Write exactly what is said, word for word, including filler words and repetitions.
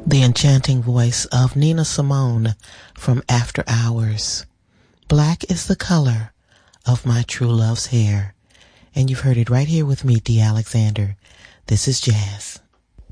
The enchanting voice of Nina Simone from After Hours. Black is the color of my true love's hair. And you've heard it right here with me, D. Alexander. This is jazz.